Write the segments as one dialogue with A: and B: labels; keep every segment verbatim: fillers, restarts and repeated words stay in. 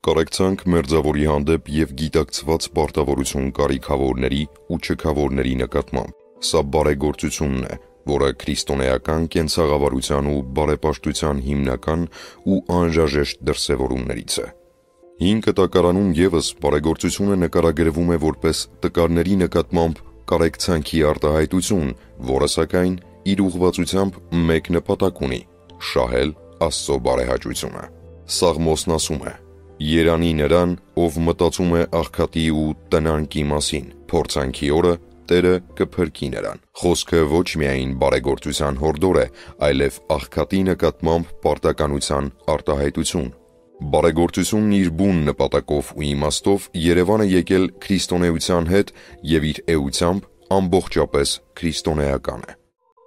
A: Կարեկցանք մերձավորի հանդեպ և գիտակցված պարտավորություն կարիքավորների ու չքավորների նկատմամբ։ Սա բարեգործությունն է, որը քրիստոնեական կենցաղավարության ու բարեպաշտության հիմնական ու անհրաժեշտ դրսևորումներից է։ Հին Կտակարանում ևս բարեգործությունը նկարագրվում է որպես տկարների նկատմամբ կարեկցանքի արտահայտություն, որը սակայն իր ուղղվածությամբ մեկ նպատակ ունի՝ շահել Աստծո բարեհաճությունը։ Սաղմոսն ասում է. «Երանի նրան, ով մտածում է աղքատի ու տնանկի մասին, փորձանքի օրը Տերը կփրկի նրան»։ Խոսքը ոչ միայն բարեգործության հորդոր է, այլև աղքատի նկատմամբ պարտականության արտահայտություն։ Բարեգործությունն իր բուն նպատակով ու իմաստով Երևան է եկել քրիստոնեության հետ և իր էությամբ ամբողջապես քրիստոնեական է։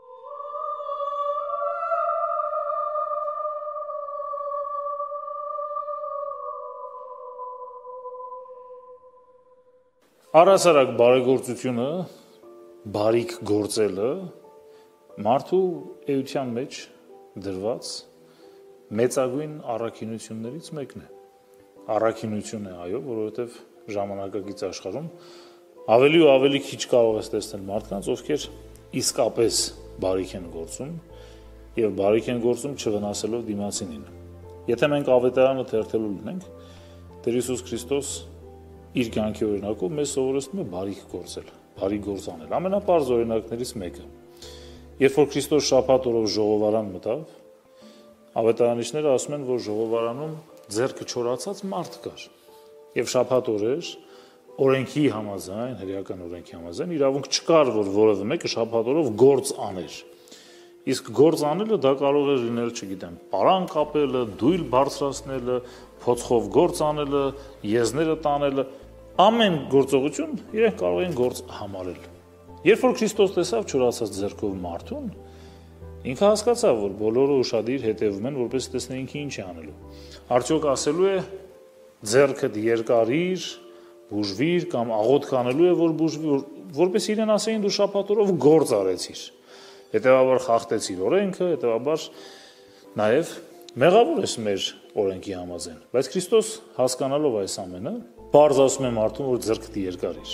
B: Առհասարակ բարեգործությունը, բարիք գործելը մարդու էության մեջ դրված մեծագույն առաքինություններից մեկն է։ Առաքինություն է, այո, որովհետև ժամանակակից աշխարհում ավելի ու ավելի քիչ կարող ես տեսնել մարդկանց, ովքեր իսկապես բարիք են գործում և բարիք են գործում չվնասելով դիմացինին։ Եթե մենք ավետարանը թերթելու լինենք, Տեր Հիսուս Քրիստոս իր կյանքի օրինակով մեզ սովորեցնում է բարիք գործել, բարիք գործ անել։ Ամենապարզ օրինակներից մեկը։ Երբ որ Քրիստոս շաբաթ օրով ժողովարան մտավ, ավետարանիչները ասում են, որ ժողովարանում ձեռքը չորացած մարդ կար։ Եվ շաբաթ օրեր օրենքի համաձայն, հրեական օրենքի համաձայն իրավունք չկար, որ որևէ մեկը շաբաթ օրով գործ աներ։ Իսկ գործ անելը դա կարող է լինել, չգիտեմ, պարան կապելը, դույլ բարձրացնելը, փոცხով գործ անելը, եզները տանելը, ամեն գործողություն իրենք կարող են գործ համարել։ Երբ որ Քրիստոս տեսավ չորացած ձեռքով մարդուն, ինքը հասկացավ, որ բոլորը ուշադիր հետևում են, որպես տեսնեին ինչ է անելու։ Արդյոք ասելու է ձեռքդ երկարիր, բուժվիր կամ աղոթք անելու է, որ բուժվի, որպես իրեն ասեին դու շաբաթ օրով գործ արեցիր։ Հետևաբար խախտեցիր օրենքը, հետևաբար նաև մեղավոր ես մեր օրենքի համաձայն։ Բայց Քրիստոս հասկանալով այս ամենը, պարզ ասում է մարդուն, որ ձեռքդ երկարիր։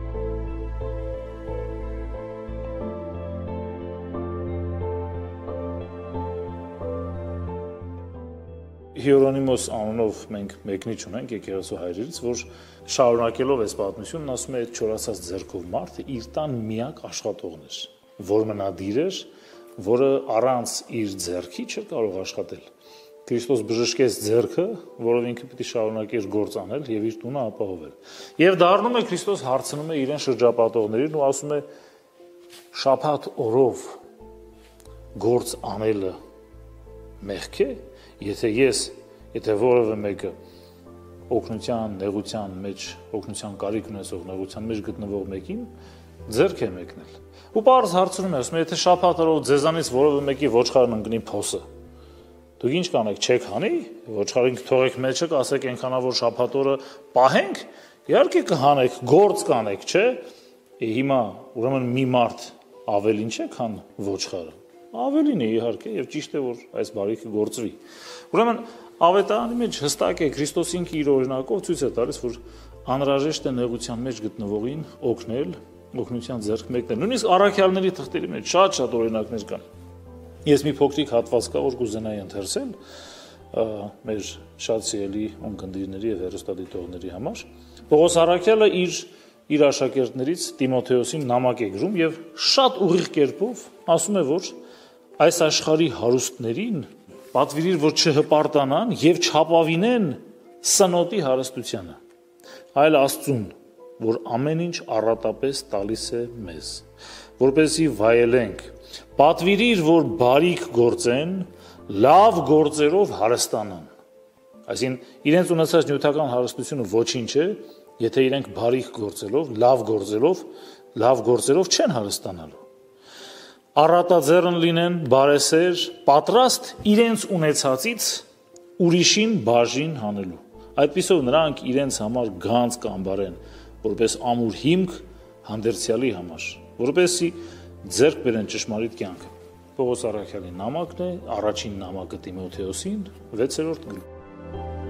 B: Հիերոնիմոս անունով մենք մեկնիչ ունենք եկեղեցու հայրերից, որ շարունակելով այս պատմությունն ասում է, այդ չորացած ձեռքով մարդը իր տան միակ աշխատողն էր, որ մնադիր էր, որը առանց իր ձեռքի չէր կարող աշխատել։ Քրիստոս բժշկեց ձեռքը, որով ինքը պիտի շարունակեր գործ անել և իր տունը ապահովել։ Եվ դառնում է Քրիստոս հարցնում է իրեն շրջապատողներին ու ասում է շաբաթ օրով գործ անելը մեղք է, եթե ես, եթե որևէ մեկը օգնության, նեղության մեջ, օգնության կարիք ունեցող, նեղության մեջ գտնվող մեկին ձեռք է մեկնել։ Ու պարզ հարցնում է, ասում է, եթե շաբաթ օրով ձեզանից որևէ մեկի ոչխարն ընկնի փոսը, դուք ինչ կանեք, չեք հանի, ոչխարին թողեք մեջը, ասեք այնքանավոր շաբաթ օրը պահենք, իհարկե կհանեք, գործ կանեք, չէ։ Հիմա ուրեմն մի մարդ ավելին չէ, քան ոչխարը։ Ավելին է իհարկե, եւ ճիշտ է, որ այս բարիքը գործվի։ Ուրեմն ավետարանի մեջ հստակ է Քրիստոս ինքը իր օրինակով ցույց է տալիս, որ անհրաժեշտ է նեղության մեջ գտնվողին օգնել, օգնության ձեռք մեկնել։ Նույնիսկ առաքյալների թղթերի մեջ շատ-շատ օրինակներ կան։ Ես մի փոքրիկ հատված կա, որ կուզենայի ընթերցել մեր շատ սիրելի ունկնդիրների եւ հեռուստադիտողների համար։ Պողոս առաքյալը իր իր աշակերտներից Տիմոթեոսին նամակ է գրում եւ շատ ուղիղ կերպով ասում է, որ այս աշխարհի հարուստներին պատվիրիր, որ չհպարտանան եւ չապավինեն սնոտի հարստությանը, այլ Աստծուն, որ ամեն ինչ առատապես տալիս է մեզ, որպեսզի վայելենք, պատվիրիր, որ բարիք գործեն, լավ գործերով հարստանան։ Այսինքն իրենց ունեցած նյութական հարստությունը ոչինչ է, եթե իրենք բարիք գործելով, լավ գործելով, լավ գործերով չեն հարստանալու։ Առատաձեռն լինեն, բարեսեր, պատրաստ իրենց ունեցածից ուրիշին բաժին հանելու։ Այդպիսով նրանք իրենց համար գանձ կամբարեն, որպես ամուր հիմք հանդերձյալի համար, որպեսզի ձեռք բերեն ճշմարիտ կյանքը։ Պողոս առաքյալի նամակն է, առաջին նամակը Տիմոթեոսին, վեցերորդ գլուխ։